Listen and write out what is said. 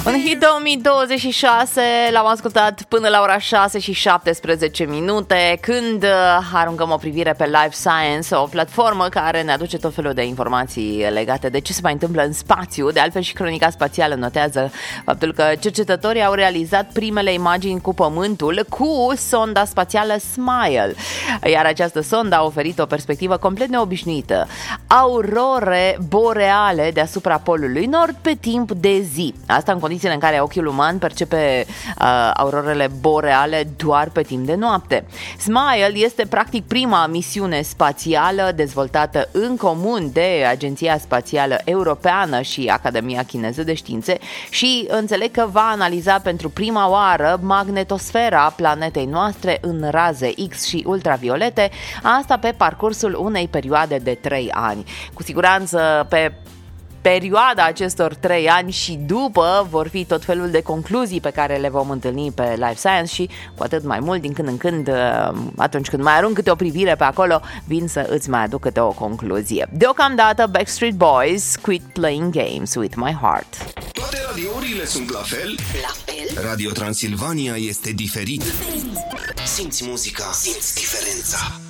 Un hit 2026, l-am ascultat până la ora 6 și 17 minute, când aruncăm o privire pe Life Science, o platformă care ne aduce tot felul de informații legate de ce se mai întâmplă în spațiu. De altfel și Cronica Spațială notează faptul că cercetătorii au realizat primele imagini cu Pământul cu sonda spațială SMILE, iar această sondă a oferit o perspectivă complet neobișnuită. Aurore boreale deasupra Polului Nord pe timp de zi. Asta în condițiile în care ochiul uman percepe aurorele boreale doar pe timp de noapte. SMILE este practic prima misiune spațială dezvoltată în comun de Agenția Spațială Europeană și Academia Chineză de Științe și înțeleg că va analiza pentru prima oară magnetosfera planetei noastre în raze X și ultraviolete, asta pe parcursul unei perioade de 3 ani. Cu siguranță pe perioada acestor 3 ani și după vor fi tot felul de concluzii pe care le vom întâlni pe Life Science și cu atât mai mult din când în când, atunci când mai arunc câte o privire pe acolo, vin să îți mai aduc câte o concluzie. Deocamdată Backstreet Boys, Quit Playing Games With My Heart. Toate radiourile sunt la fel? Radio Transilvania este diferit. Simți muzica, simți diferența.